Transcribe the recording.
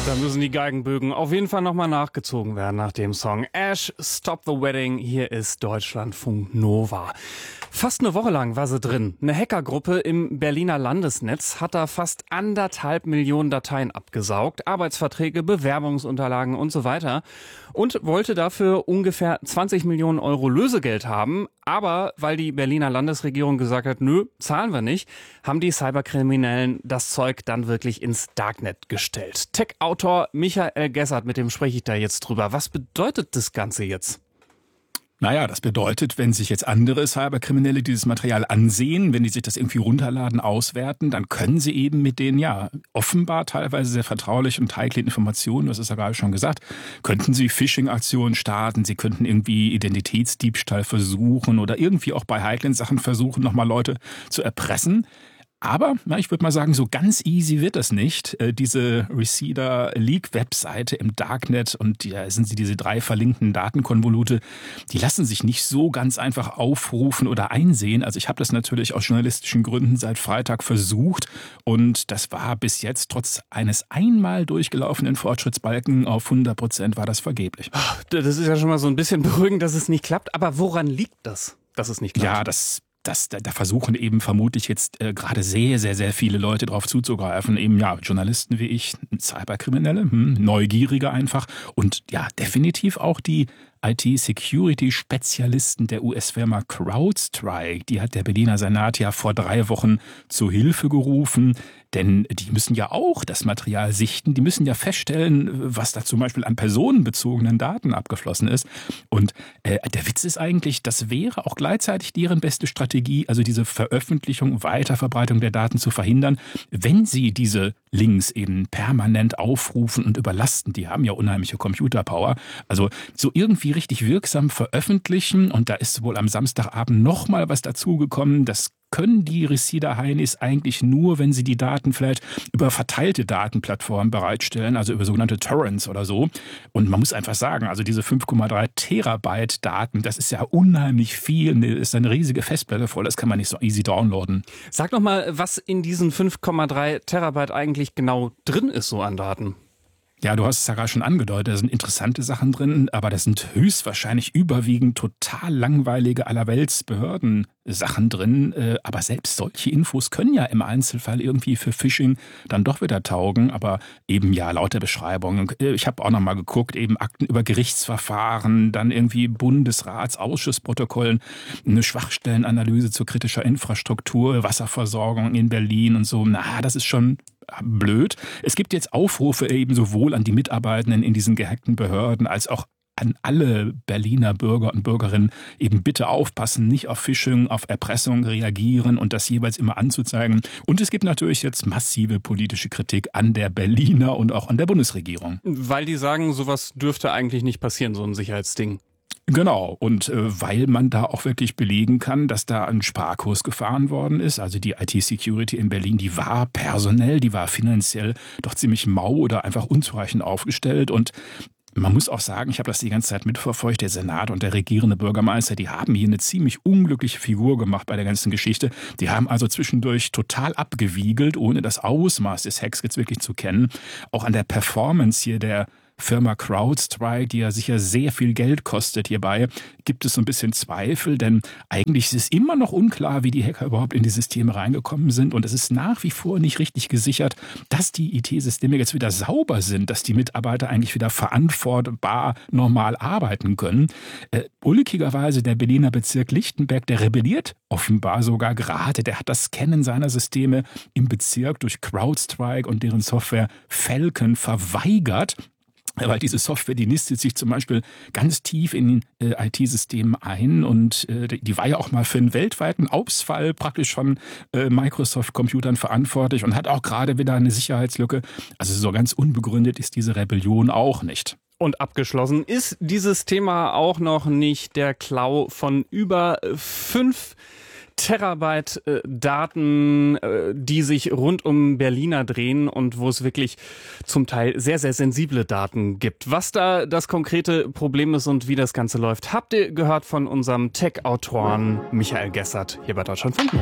Da müssen die Geigenbögen auf jeden Fall nochmal nachgezogen werden nach dem Song Ash, Stop the Wedding. Hier ist Deutschlandfunk Nova. Fast eine Woche lang war sie drin. Eine Hackergruppe im Berliner Landesnetz hat da fast 1,5 Millionen Dateien abgesaugt, Arbeitsverträge, Bewerbungsunterlagen und so weiter und wollte dafür ungefähr 20 Millionen Euro Lösegeld haben. Aber weil die Berliner Landesregierung gesagt hat, nö, zahlen wir nicht, haben die Cyberkriminellen das Zeug dann wirklich ins Darknet gestellt. Tech-Autor Michael Gessert, mit dem spreche ich da jetzt drüber. Was bedeutet das Ganze jetzt? Naja, das bedeutet, wenn sich jetzt andere Cyberkriminelle dieses Material ansehen, wenn die sich das irgendwie runterladen, auswerten, dann können sie eben mit den, offenbar teilweise sehr vertraulichen und heiklen Informationen, das ist ja gerade schon gesagt, könnten sie Phishing-Aktionen starten, sie könnten irgendwie Identitätsdiebstahl versuchen oder irgendwie auch bei heiklen Sachen versuchen, nochmal Leute zu erpressen. Aber ich würde mal sagen, so ganz easy wird das nicht. Diese Receider-Leak-Webseite im Darknet und da sind diese 3 verlinkten Datenkonvolute, die lassen sich nicht so ganz einfach aufrufen oder einsehen. Also ich habe das natürlich aus journalistischen Gründen seit Freitag versucht und das war bis jetzt trotz eines einmal durchgelaufenen Fortschrittsbalken auf 100% war das vergeblich. Das ist ja schon mal so ein bisschen beruhigend, dass es nicht klappt. Aber woran liegt das, dass es nicht klappt? Ja, da versuchen eben vermutlich jetzt gerade sehr, sehr, sehr viele Leute drauf zuzugreifen. Eben Journalisten wie ich, Cyberkriminelle, Neugierige einfach und definitiv auch die IT-Security-Spezialisten der US-Firma CrowdStrike. Die hat der Berliner Senat ja vor 3 Wochen zu Hilfe gerufen, denn die müssen ja auch das Material sichten. Die müssen ja feststellen, was da zum Beispiel an personenbezogenen Daten abgeflossen ist. Und der Witz ist eigentlich, das wäre auch gleichzeitig deren beste Strategie, also diese Veröffentlichung, Weiterverbreitung der Daten zu verhindern, wenn sie diese Links eben permanent aufrufen und überlasten. Die haben ja unheimliche Computerpower. Also so irgendwie richtig wirksam veröffentlichen. Und da ist wohl am Samstagabend nochmal was dazugekommen. Das können die Receider-Heinis eigentlich nur, wenn sie die Daten vielleicht über verteilte Datenplattformen bereitstellen, also über sogenannte Torrents oder so. Und man muss einfach sagen, also diese 5,3 Terabyte Daten, das ist ja unheimlich viel, das ist eine riesige Festplatte voll, das kann man nicht so easy downloaden. Sag noch mal, was in diesen 5,3 Terabyte eigentlich genau drin ist so an Daten. Ja, du hast es ja gerade schon angedeutet, da sind interessante Sachen drin, aber das sind höchstwahrscheinlich überwiegend total langweilige Allerweltsbehörden-Sachen drin. Aber selbst solche Infos können ja im Einzelfall irgendwie für Phishing dann doch wieder taugen. Aber eben laut der Beschreibung. Ich habe auch nochmal geguckt, eben Akten über Gerichtsverfahren, dann irgendwie Bundesratsausschussprotokollen, eine Schwachstellenanalyse zu kritischer Infrastruktur, Wasserversorgung in Berlin und so. Das ist schon blöd. Es gibt jetzt Aufrufe eben sowohl an die Mitarbeitenden in diesen gehackten Behörden als auch an alle Berliner Bürger und Bürgerinnen eben bitte aufpassen, nicht auf Phishing, auf Erpressung reagieren und das jeweils immer anzuzeigen. Und es gibt natürlich jetzt massive politische Kritik an der Berliner und auch an der Bundesregierung. Weil die sagen, sowas dürfte eigentlich nicht passieren, so ein Sicherheitsding. Genau, und weil man da auch wirklich belegen kann, dass da ein Sparkurs gefahren worden ist. Also die IT-Security in Berlin, die war personell, die war finanziell doch ziemlich mau oder einfach unzureichend aufgestellt. Und man muss auch sagen, ich habe das die ganze Zeit mitverfolgt, der Senat und der regierende Bürgermeister, die haben hier eine ziemlich unglückliche Figur gemacht bei der ganzen Geschichte. Die haben also zwischendurch total abgewiegelt, ohne das Ausmaß des Hacks jetzt wirklich zu kennen. Auch an der Performance hier der Firma CrowdStrike, die ja sicher sehr viel Geld kostet hierbei, gibt es so ein bisschen Zweifel, denn eigentlich ist es immer noch unklar, wie die Hacker überhaupt in die Systeme reingekommen sind und es ist nach wie vor nicht richtig gesichert, dass die IT-Systeme jetzt wieder sauber sind, dass die Mitarbeiter eigentlich wieder verantwortbar normal arbeiten können. Ulkigerweise der Berliner Bezirk Lichtenberg, der rebelliert offenbar sogar gerade, der hat das Scannen seiner Systeme im Bezirk durch CrowdStrike und deren Software Falcon verweigert. Weil diese Software, die nistet sich zum Beispiel ganz tief in IT-Systemen ein und die war ja auch mal für einen weltweiten Ausfall praktisch von Microsoft-Computern verantwortlich und hat auch gerade wieder eine Sicherheitslücke. Also so ganz unbegründet ist diese Rebellion auch nicht. Und abgeschlossen ist dieses Thema auch noch nicht. Der Klau von über 5 Terabyte Daten, die sich rund um Berliner drehen und wo es wirklich zum Teil sehr, sehr sensible Daten gibt. Was da das konkrete Problem ist und wie das Ganze läuft, habt ihr gehört von unserem Tech-Autoren Michael Gessert hier bei Deutschlandfunk.